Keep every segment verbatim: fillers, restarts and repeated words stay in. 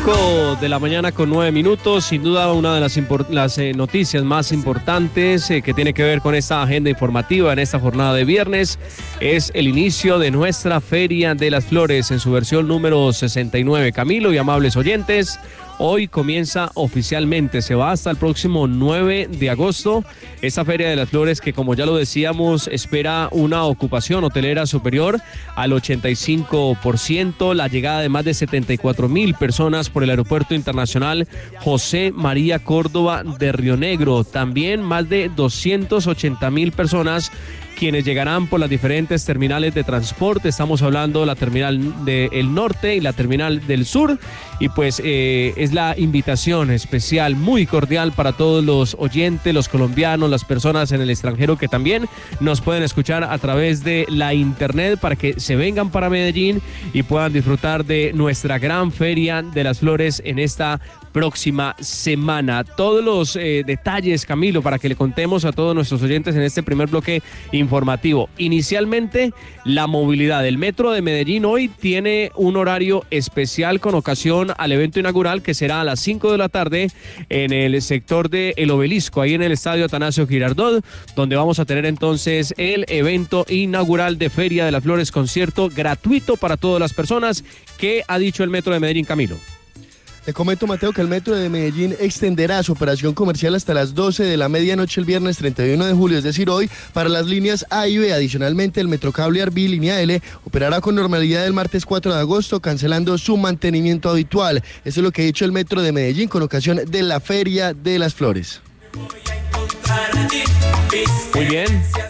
cinco de la mañana con nueve minutos, sin duda una de las, import- las eh, noticias más importantes eh, que tiene que ver con esta agenda informativa en esta jornada de viernes es el inicio de nuestra Feria de las Flores en su versión número sesenta y nueve. Camilo y amables oyentes, hoy comienza oficialmente, se va hasta el próximo nueve de agosto, esta Feria de las Flores que, como ya lo decíamos, espera una ocupación hotelera superior al ochenta y cinco por ciento, la llegada de más de setenta y cuatro mil personas por el Aeropuerto Internacional José María Córdoba de Río Negro, también más de doscientas ochenta mil personas quienes llegarán por las diferentes terminales de transporte. Estamos hablando de la terminal del norte y la terminal del sur, y pues eh, es la invitación especial muy cordial para todos los oyentes, los colombianos, las personas en el extranjero que también nos pueden escuchar a través de la internet, para que se vengan para Medellín y puedan disfrutar de nuestra gran Feria de las Flores en esta próxima semana. Todos los eh, detalles, Camilo, para que le contemos a todos nuestros oyentes en este primer bloque informativo. Inicialmente, la movilidad. El Metro de Medellín hoy tiene un horario especial con ocasión al evento inaugural, que será a las cinco de la tarde en el sector de El Obelisco, ahí en el Estadio Atanasio Girardot, donde vamos a tener entonces el evento inaugural de Feria de las Flores, concierto gratuito para todas las personas. ¿Qué ha dicho el Metro de Medellín, Camilo? Te comento, Mateo, que el Metro de Medellín extenderá su operación comercial hasta las doce de la medianoche el viernes treinta y uno de julio, es decir, hoy, para las líneas A y B. Adicionalmente, el Metrocable Arví, línea L, operará con normalidad el martes cuatro de agosto, cancelando su mantenimiento habitual. Eso es lo que ha dicho el Metro de Medellín con ocasión de la Feria de las Flores. Muy bien.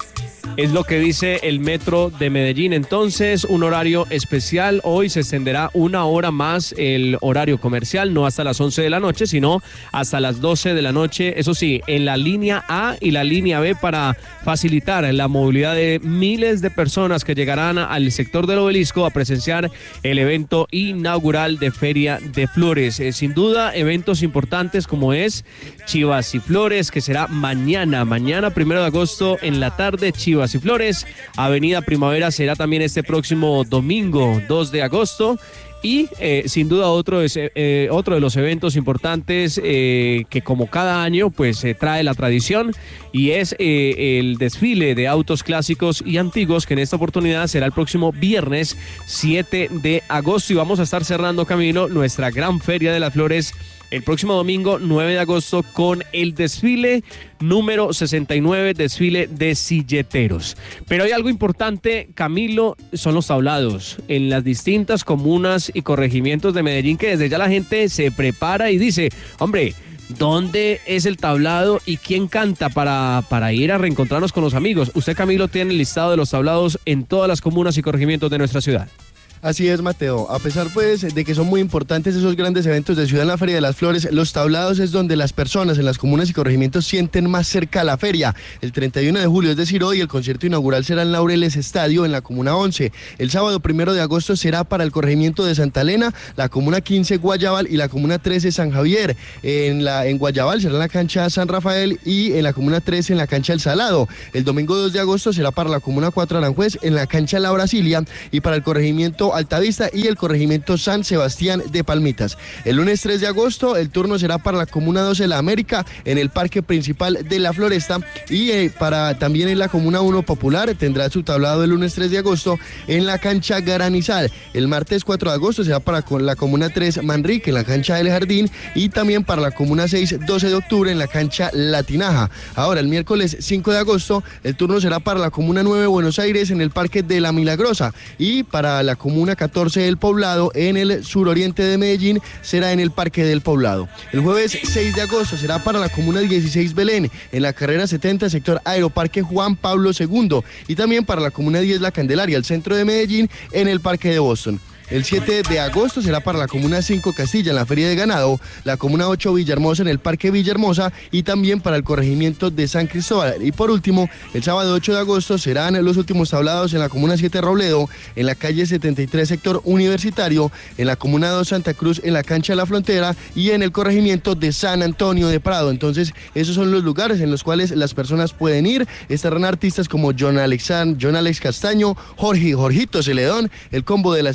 Es lo que dice el Metro de Medellín. Entonces, un horario especial. Hoy se extenderá una hora más el horario comercial, no hasta las once de la noche, sino hasta las doce de la noche. Eso sí, en la línea A y la línea B, para facilitar la movilidad de miles de personas que llegarán al sector del Obelisco a presenciar el evento inaugural de Feria de Flores. Eh, sin duda, eventos importantes como es Chivas y Flores, que será mañana, mañana primero de agosto en la tarde, Chivas y Flores. Avenida Primavera será también este próximo domingo dos de agosto. Y eh, sin duda otro, es, eh, otro de los eventos importantes eh, que, como cada año, pues eh, trae la tradición, y es eh, el desfile de autos clásicos y antiguos, que en esta oportunidad será el próximo viernes siete de agosto, y vamos a estar cerrando, Camilo, nuestra gran Feria de las Flores el próximo domingo nueve de agosto con el desfile número sesenta y nueve, desfile de silleteros. Pero hay algo importante, Camilo, son los tablados en las distintas comunas y corregimientos de Medellín, que desde ya la gente se prepara y dice, hombre, ¿dónde es el tablado y quién canta para, para ir a reencontrarnos con los amigos? Usted, Camilo, tiene el listado de los tablados en todas las comunas y corregimientos de nuestra ciudad. Así es, Mateo. A pesar pues de que son muy importantes esos grandes eventos de ciudad en la Feria de las Flores, los tablados es donde las personas en las comunas y corregimientos sienten más cerca la feria. El treinta y uno de julio, es decir, hoy, el concierto inaugural será en Laureles Estadio, en la comuna once. El sábado primero de agosto será para el corregimiento de Santa Elena, la comuna quince Guayabal y la comuna trece San Javier. En, la, en Guayabal será en la cancha San Rafael y en la comuna trece en la cancha El Salado. El domingo dos de agosto será para la comuna cuatro Aranjuez en la cancha La Brasilia, y para el corregimiento Altavista y el corregimiento San Sebastián de Palmitas. El lunes tres de agosto el turno será para la comuna doce La América en el parque principal de la Floresta, y eh, para también en la comuna uno Popular tendrá su tablado el lunes tres de agosto en la cancha Garanizal. El martes cuatro de agosto será para la comuna tres Manrique en la cancha del Jardín, y también para la comuna seis doce de octubre en la cancha La Tinaja. Ahora el miércoles cinco de agosto el turno será para la comuna nueve Buenos Aires en el parque de La Milagrosa, y para la comuna catorce del Poblado en el suroriente de Medellín será en el Parque del Poblado. El jueves seis de agosto será para la comuna dieciséis Belén en la carrera setenta sector Aeroparque Juan Pablo segundo, y también para la comuna diez La Candelaria, el centro de Medellín, en el Parque de Boston. El siete de agosto será para la comuna cinco Castilla en la Feria de Ganado, la comuna ocho Villahermosa en el Parque Villahermosa, y también para el corregimiento de San Cristóbal. Y por último, el sábado ocho de agosto serán los últimos tablados en la comuna siete Robledo, en la calle setenta y tres sector Universitario, en la comuna dos Santa Cruz en la cancha de la Frontera, y en el corregimiento de San Antonio de Prado. Entonces, esos son los lugares en los cuales las personas pueden ir. Estarán artistas como John Alexand, John Alex Castaño, Jorge Jorgito Celedón, el Combo de las Estrellas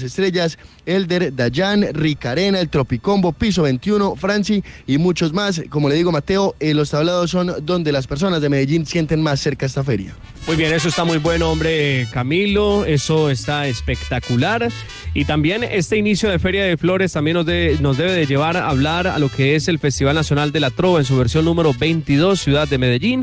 Díaz, Elder, Dayan, Ricarena, el Tropicombo, Piso veintiuno, Franci y muchos más. Como le digo, Mateo, eh, los tablados son donde las personas de Medellín sienten más cerca esta feria. Muy bien, eso está muy bueno, hombre, Camilo, eso está espectacular. Y también este inicio de Feria de Flores también nos, de, nos debe de llevar a hablar a lo que es el Festival Nacional de la Trova en su versión número veintidós, Ciudad de Medellín,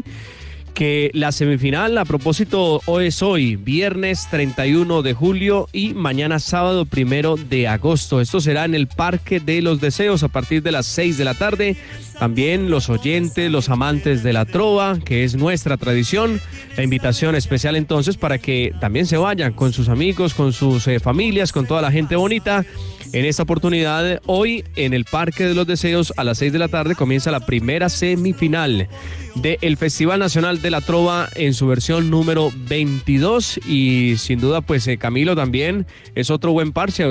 que la semifinal, a propósito, hoy es hoy, viernes treinta y uno de julio y mañana sábado primero de agosto. Esto será en el Parque de los Deseos a partir de las seis de la tarde. También los oyentes, los amantes de la trova, que es nuestra tradición, la invitación especial entonces para que también se vayan con sus amigos, con sus eh, familias, con toda la gente bonita. En esta oportunidad, hoy en el Parque de los Deseos a las seis de la tarde comienza la primera semifinal del Festival Nacional de la Trova en su versión número veintidós y sin duda pues eh, Camilo también es otro buen parche.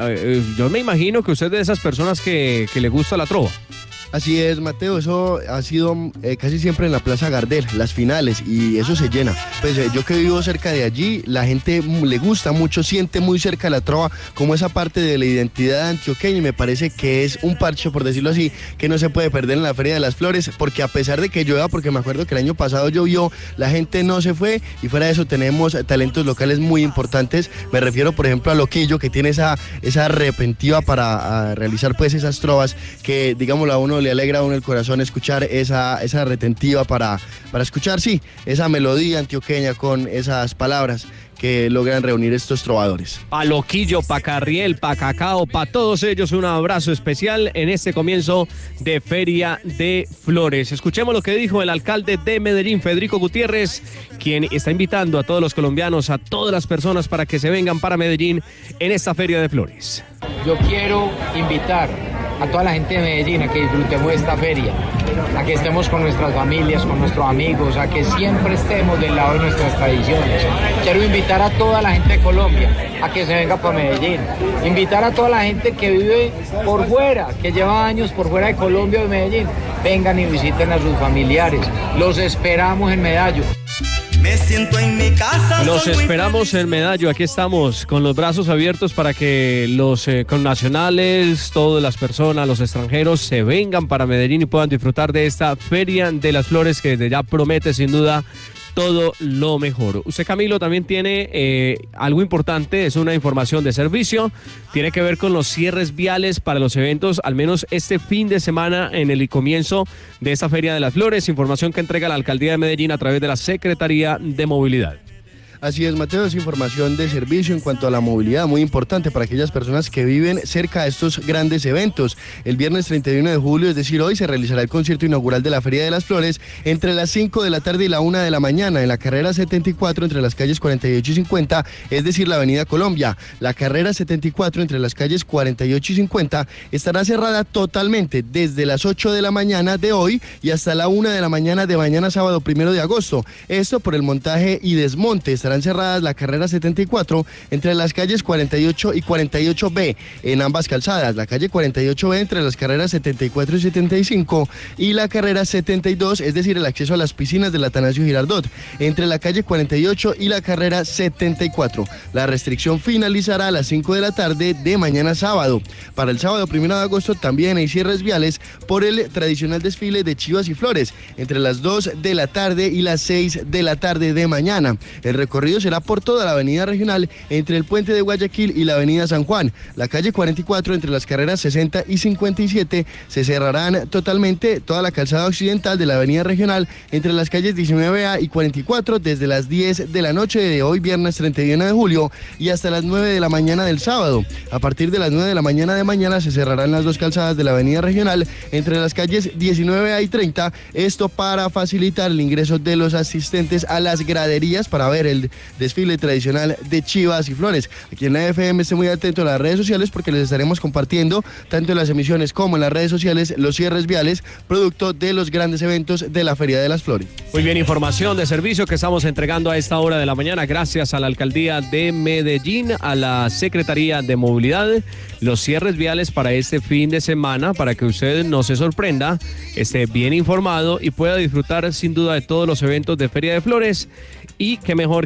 Yo me imagino que usted es de esas personas que, que le gusta la trova. Así es, Mateo, eso ha sido eh, casi siempre en la Plaza Gardel, las finales, y eso se llena. Pues eh, yo que vivo cerca de allí, la gente le gusta mucho, siente muy cerca la trova, como esa parte de la identidad antioqueña, y me parece que es un parche, por decirlo así, que no se puede perder en la Feria de las Flores, porque a pesar de que llueva, porque me acuerdo que el año pasado llovió, la gente no se fue, y fuera de eso tenemos talentos locales muy importantes. Me refiero, por ejemplo, a Loquillo, que tiene esa, esa repentiva para realizar pues esas trovas, que digámoslo a uno le alegra a uno el corazón escuchar esa, esa retentiva para, para escuchar, sí, esa melodía antioqueña con esas palabras que logran reunir estos trovadores. Pa' Loquillo, pa' Carriel, pa' Cacao, pa' todos ellos un abrazo especial en este comienzo de Feria de Flores. Escuchemos lo que dijo el alcalde de Medellín, Federico Gutiérrez, quien está invitando a todos los colombianos, a todas las personas para que se vengan para Medellín en esta Feria de Flores. Yo quiero invitar a toda la gente de Medellín a que disfrutemos de esta feria, a que estemos con nuestras familias, con nuestros amigos, a que siempre estemos del lado de nuestras tradiciones. Quiero invitar a toda la gente de Colombia a que se venga para Medellín, invitar a toda la gente que vive por fuera, que lleva años por fuera de Colombia o de Medellín, vengan y visiten a sus familiares, los esperamos en Medallo. Me siento en mi casa. Los esperamos en Medallo, aquí estamos con los brazos abiertos para que los eh, connacionales, todas las personas, los extranjeros se vengan para Medellín y puedan disfrutar de esta Feria de las Flores que desde ya promete sin duda todo lo mejor. Usted, Camilo, también tiene eh, algo importante, es una información de servicio, tiene que ver con los cierres viales para los eventos, al menos este fin de semana en el comienzo de esta Feria de las Flores, información que entrega la Alcaldía de Medellín a través de la Secretaría de Movilidad. Así es, Mateo, es información de servicio en cuanto a la movilidad, muy importante para aquellas personas que viven cerca de estos grandes eventos. El viernes treinta y uno de julio, es decir, hoy, se realizará el concierto inaugural de la Feria de las Flores entre las cinco de la tarde y la una de la mañana en la carrera setenta y cuatro entre las calles cuarenta y ocho y cincuenta, es decir, la avenida Colombia. La carrera setenta y cuatro entre las calles cuarenta y ocho y cincuenta estará cerrada totalmente desde las ocho de la mañana de hoy y hasta la una de la mañana de mañana sábado primero de agosto. Esto por el montaje y desmonte. Estarán cerradas la carrera setenta y cuatro entre las calles cuarenta y ocho y cuarenta y ocho B en ambas calzadas, la calle cuarenta y ocho B entre las carreras setenta y cuatro y setenta y cinco y la carrera setenta y dos, es decir, el acceso a las piscinas del Atanasio Girardot, entre la calle cuarenta y ocho y la carrera setenta y cuatro. La restricción finalizará a las cinco de la tarde de mañana sábado. Para el sábado primero de agosto también hay cierres viales por el tradicional desfile de chivas y flores entre las dos de la tarde y las seis de la tarde de mañana. El recorrido será por toda la avenida regional entre el puente de Guayaquil y la avenida San Juan. La calle cuarenta y cuatro entre las carreras sesenta y cincuenta y siete se cerrarán totalmente toda la calzada occidental de la avenida regional entre las calles diecinueve A y cuarenta y cuatro desde las diez de la noche de hoy viernes treinta y uno de julio y hasta las nueve de la mañana del sábado. A partir de las nueve de la mañana de mañana se cerrarán las dos calzadas de la avenida regional entre las calles diecinueve A y treinta, esto para facilitar el ingreso de los asistentes a las graderías para ver el desfile tradicional de chivas y flores. Aquí en la F M esté muy atento a las redes sociales porque les estaremos compartiendo tanto en las emisiones como en las redes sociales los cierres viales producto de los grandes eventos de la Feria de las Flores. Muy bien, información de servicio que estamos entregando a esta hora de la mañana gracias a la Alcaldía de Medellín, a la Secretaría de Movilidad, los cierres viales para este fin de semana para que usted no se sorprenda, esté bien informado y pueda disfrutar sin duda de todos los eventos de Feria de Flores y qué mejor que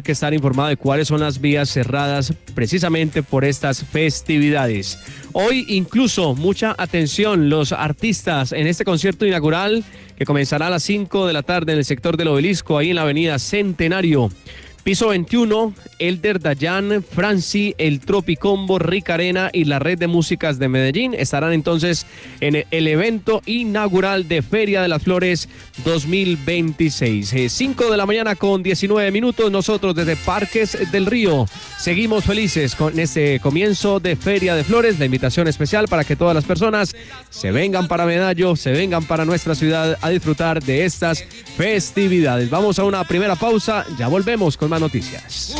que estar informado de cuáles son las vías cerradas precisamente por estas festividades. Hoy incluso, mucha atención, los artistas en este concierto inaugural que comenzará a las cinco de la tarde en el sector del Obelisco, ahí en la avenida Centenario. Piso veintiuno, Elder Dayan, Franci, El Tropicombo, Rica Arena y la Red de Músicas de Medellín estarán entonces en el evento inaugural de Feria de las Flores dos mil veintiséis. cinco de la mañana con diecinueve minutos, nosotros desde Parques del Río seguimos felices con este comienzo de Feria de Flores. La invitación especial para que todas las personas se vengan para Medallo, se vengan para nuestra ciudad a disfrutar de estas festividades. Vamos a una primera pausa, ya volvemos con más noticias.